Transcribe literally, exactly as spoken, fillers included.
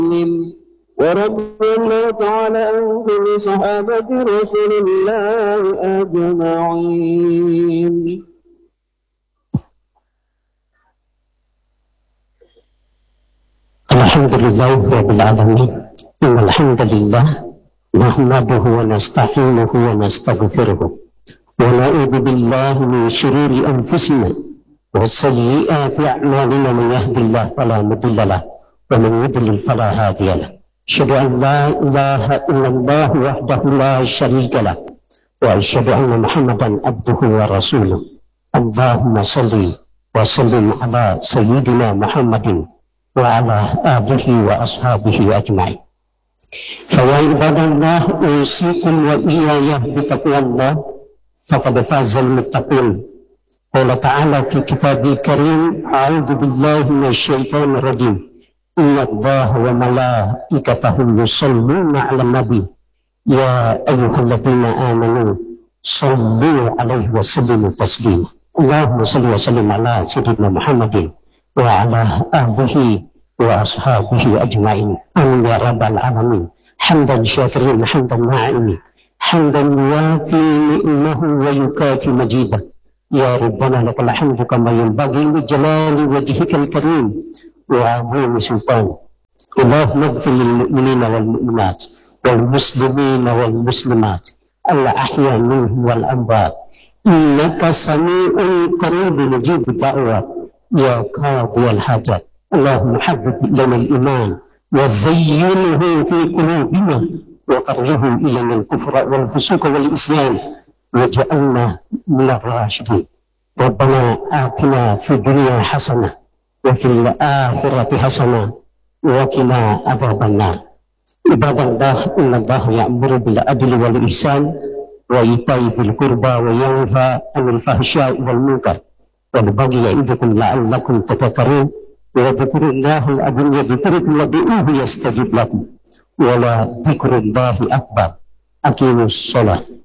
ورضي الله تعالى عن كل صحابة رسول الله أجمعين. الحمد لله رب العالمين. إن الحمد لله نحمده ونستعينه ونستغفره ونعوذ بالله من شرور أنفسنا وسيئات أعمالنا. من يهد الله فلا مضل له ومن يضلل فلا هادي له. أشهد أن لا إله إلا الله وحده لا شريك له وأشهد أن محمدا عبده ورسوله. اللهم صل وسلم على سيدنا محمد وعلى آله وأصحابه أجمعين. فيا عباد الله، أوصيكم وإياي بتقوى الله فقد فاز المتقون. قال تعالى في كتابه الكريم: أعوذ بالله من الشيطان الرجيم، إن الله وملائكته يصلون على النبي يا أيها الذين آمنوا صلوا عليه وسلموا تسليما. اللهم صل وسلم على سيدنا محمد وعلى آله وأصحابه أجمعين. آمين يا رب العالمين. حمدا شاكرين حمدا ناعمين حمدا يوافي نعمه ويكافي مجيده. يا ربنا لك الحمد كما ينبغي لجلال وجهك الكريم وعظيم سلطانك. اللهم اغفر للمؤمنين والمؤمنات والمسلمين والمسلمات الأحياء منهم والأموات إنك سميع قريب مجيب الدعوة يا قاضي الحاجات. اللهم حبب إلينا الإيمان وزينه في قلوبنا وكره إلينا الكفر والفسوق والعصيان واجعلنا من الراشدين. ربنا آتنا في الدنيا حسنة وفي الآخرة حسنة وقنا عذاب النار. عباد الله، إن الله يأمر بالعدل والإحسان وإيتاء ذي القربى وينهى عن الفحشاء والمنكر والبغي يعظكم لعلكم تذكرون. وذكروا الله العظيم يذكركم وادعوه يستجب لكم ولا ذكر الله أكبر. أقيموا الصلاة.